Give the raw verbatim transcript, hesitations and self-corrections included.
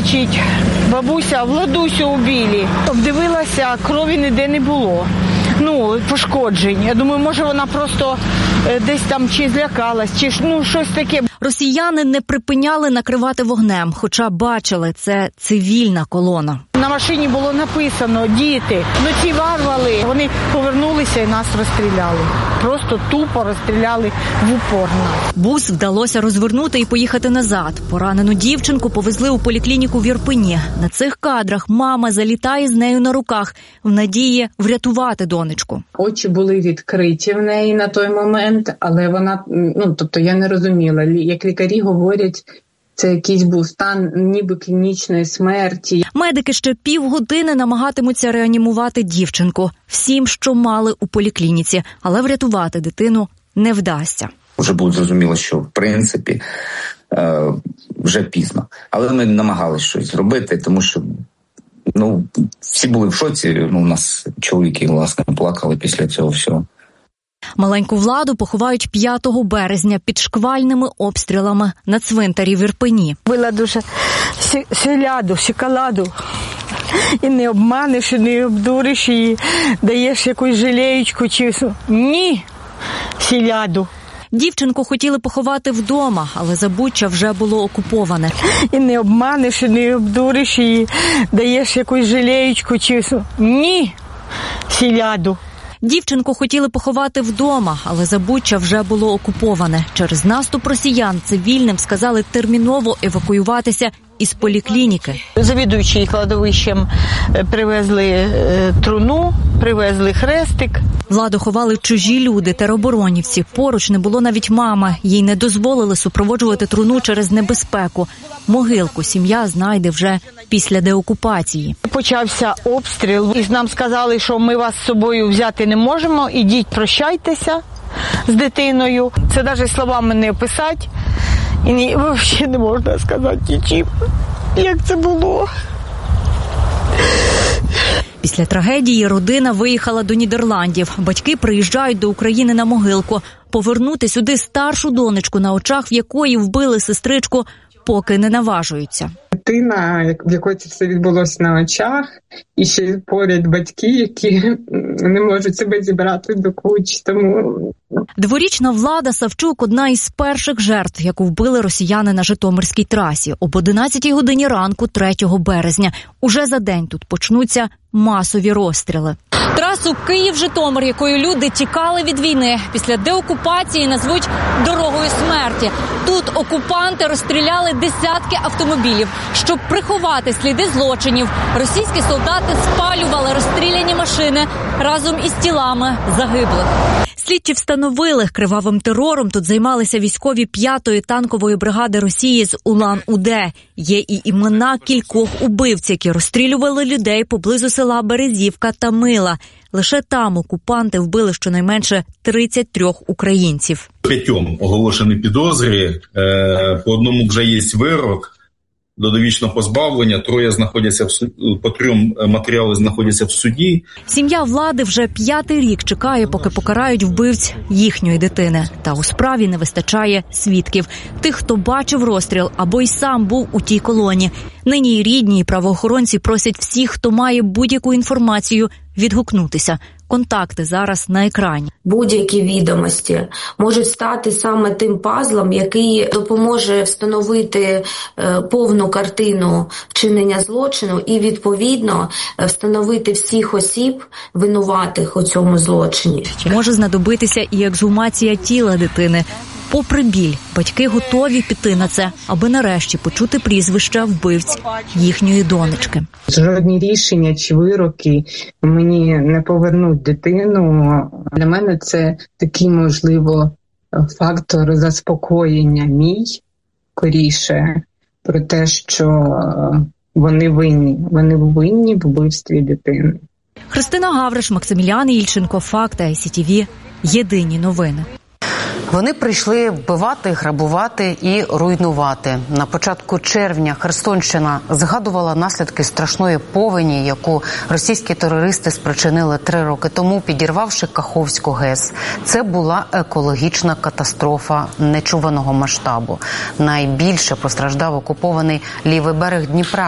кричить: бабуся, Владусю убили. Обдивилася, крові ніде не було. Ну, пошкоджень. Я думаю, може вона просто десь там чи злякалась, чи ну, щось таке. Росіяни не припиняли накривати вогнем, хоча бачили, це цивільна колона. На машині було написано «Діти». Ну ці варвали, вони повернулися і нас розстріляли. Просто тупо розстріляли в упор нас. Бус вдалося розвернути і поїхати назад. Поранену дівчинку повезли у поліклініку в Ірпені. На цих кадрах мама залітає з нею на руках в надії врятувати донечку. Очі були відкриті в неї на той момент, але вона, ну, тобто я не розуміла, як лікарі говорять, це якийсь був стан ніби клінічної смерті. Медики ще півгодини намагатимуться реанімувати дівчинку. Всім, що мали у поліклініці, але врятувати дитину не вдасться. Вже було зрозуміло, що в принципі вже пізно. Але ми намагалися щось зробити, тому що ну, всі були в шоці. Ну, у нас чоловіки, власне, плакали після цього всього. Маленьку Владу поховають п'ятого березня під шквальними обстрілами на цвинтарі в Ірпені. Була дуже селяду, шоколаду. І не обманеш, і не обдуриш, і даєш якусь жалеєчку чи... Ні, селяду. Дівчинку хотіли поховати вдома, але Забуччя вже було окуповане. І не обманеш, і не обдуриш, і даєш якусь жалеєчку чи... Ні, селяду. Дівчинку хотіли поховати вдома, але Забуччя вже було окуповане. Через наступ росіян цивільним сказали терміново евакуюватися із поліклініки. Завідуючий кладовищем привезли труну, привезли хрестик. Владу ховали чужі люди, тероборонівці. Поруч не було навіть мами. Їй не дозволили супроводжувати труну через небезпеку. Могилку сім'я знайде вже після деокупації. Почався обстріл. І нам сказали, що ми вас з собою взяти не можемо. Ідіть, прощайтеся з дитиною. Це навіть словами не описати. І ні, взагалі не можна сказати нічим, як це було. Після трагедії родина виїхала до Нідерландів. Батьки приїжджають до України на могилку. Повернути сюди старшу донечку, на очах в якої вбили сестричку, поки не наважуються. Дитина, в якої це все відбулося на очах, і ще поряд батьки, які не можуть себе зібрати до кучі. Тому... Дворічна Влада Савчук – одна із перших жертв, яку вбили росіяни на Житомирській трасі. Об одинадцятій годині ранку третього березня. Уже за день тут почнуться масові розстріли. Трасу Київ-Житомир, якою люди тікали від війни, після деокупації назвуть «дорогою смерті». Тут окупанти розстріляли десятки автомобілів. Щоб приховати сліди злочинів, російські солдати спалювали розстріляні машини разом із тілами загиблих. Слідчі встановили, кривавим терором тут займалися військові п'ятої танкової бригади Росії з Улан-Уде. Є і імена кількох убивців, які розстрілювали людей поблизу села Березівка та Мила. Лише там окупанти вбили щонайменше тридцять три українців. П'ятьом оголошені підозри, по одному вже є вирок до довічного позбавлення, троє знаходяться в суді, по трьом матеріали знаходяться в суді. Сім'я Влади вже п'ятий рік чекає, поки покарають вбивць їхньої дитини. Та у справі не вистачає свідків. Тих, хто бачив розстріл або й сам був у тій колоні. Нині і рідні, і правоохоронці просять всіх, хто має будь-яку інформацію, відгукнутися. Контакти зараз на екрані. Будь-які відомості можуть стати саме тим пазлом, який допоможе встановити повну картину вчинення злочину і, відповідно, встановити всіх осіб, винуватих у цьому злочині. Може знадобитися і ексгумація тіла дитини. Попри біль, батьки готові піти на це, аби нарешті почути прізвища вбивць їхньої донечки. Жодні рішення чи вироки мені не повернуть дитину. Для мене це такий, можливо, фактор заспокоєння мій, скоріше, про те, що вони винні. Вони винні в вбивстві дитини. Христина Гавриш, Максимілян Ільченко, Факти, ай сі ті ві. Єдині новини. Вони прийшли вбивати, грабувати і руйнувати. На початку червня Херсонщина згадувала наслідки страшної повені, яку російські терористи спричинили три роки тому, підірвавши Каховську ГЕС. Це була екологічна катастрофа нечуваного масштабу. Найбільше постраждав окупований лівий берег Дніпра.